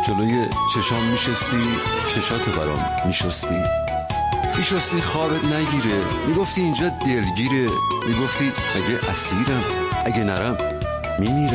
جلوی چشام میشستی، چشاتو برام میشستی خوابت نگیره، میگفتی اینجا دلگیره، میگفتی اگه اسیرم، اگه نرم میمیرم.